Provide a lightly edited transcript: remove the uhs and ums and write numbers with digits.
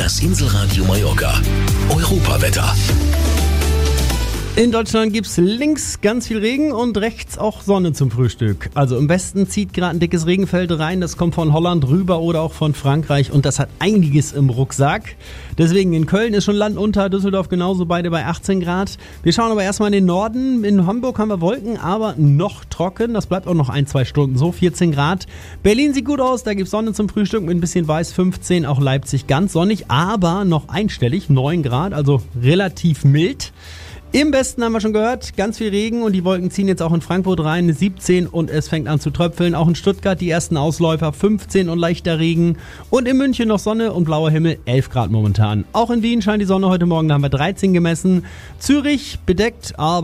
Das Inselradio Mallorca. Europawetter. In Deutschland gibt's links ganz viel Regen und rechts auch Sonne zum Frühstück. Also im Westen zieht gerade ein dickes Regenfeld rein, das kommt von Holland rüber oder auch von Frankreich und das hat einiges im Rucksack. Deswegen in Köln ist schon Land unter, Düsseldorf genauso, beide bei 18 Grad. Wir schauen aber erstmal in den Norden. In Hamburg haben wir Wolken, aber noch trocken. Das bleibt auch noch 1-2 Stunden so, 14 Grad. Berlin sieht gut aus, da gibt's Sonne zum Frühstück mit ein bisschen weiß, 15. Auch Leipzig ganz sonnig, aber noch einstellig, 9 Grad, also relativ mild. Im Westen haben wir schon gehört, ganz viel Regen und die Wolken ziehen jetzt auch in Frankfurt rein, 17 und es fängt an zu tröpfeln. Auch in Stuttgart die ersten Ausläufer, 15 und leichter Regen. Und in München noch Sonne und blauer Himmel, 11 Grad momentan. Auch in Wien scheint die Sonne heute Morgen, da haben wir 13 gemessen. Zürich bedeckt, aber